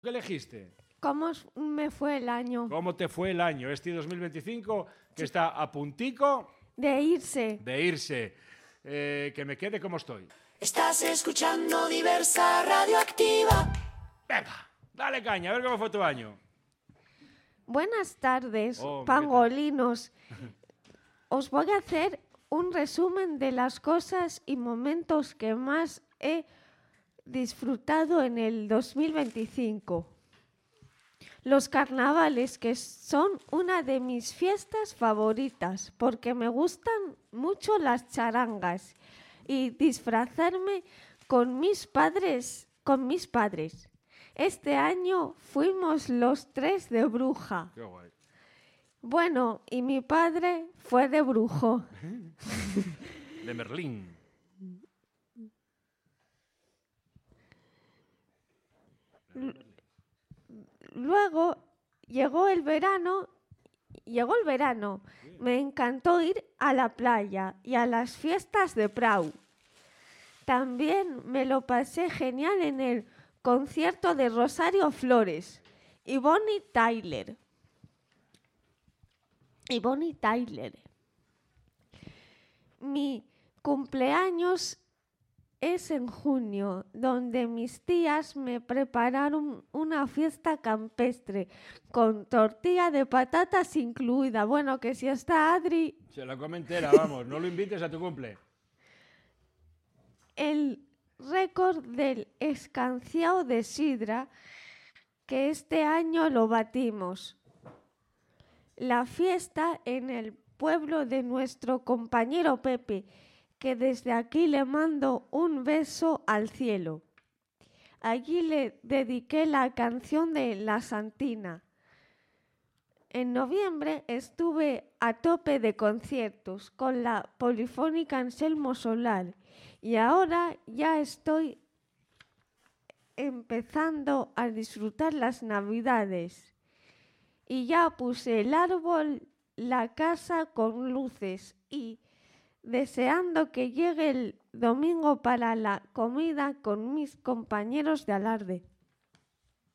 ¿Qué elegiste? ¿Cómo me fue el año? ¿Cómo te fue el año? Este 2025 que está a puntico De irse. de irse. Que me quede como estoy. Estás escuchando Diversa Radioactiva. Venga, dale caña, a ver cómo fue tu año. Buenas tardes, Oh, pangolinos. Os voy a hacer un resumen de las cosas y momentos que más he disfrutado en el 2025. Los carnavales, que son una de mis fiestas favoritas, porque me gustan mucho las charangas y disfrazarme con mis padres. Este año fuimos los 3 de bruja. Qué guay. Bueno, y mi padre fue de brujo. De Merlín. Luego llegó el verano. Me encantó ir a la playa y a las fiestas de Prau. También me lo pasé genial en el concierto de Rosario Flores y Bonnie Tyler. Mi cumpleaños es en junio, donde mis tías me prepararon una fiesta campestre con tortilla de patatas incluida. Bueno, que si está Adri, Se la come entera, vamos, no lo invites a tu cumple. el récord del escanciao de sidra, que este año lo batimos. La fiesta en el pueblo de nuestro compañero Pepe, que desde aquí le mando un beso al cielo. Allí le dediqué la canción de La Santina. En noviembre estuve a tope de conciertos con la Polifónica Anselmo Solar y ahora ya estoy empezando a disfrutar las Navidades. Y ya puse el árbol, la casa con luces y deseando que llegue el domingo para la comida con mis compañeros de alarde.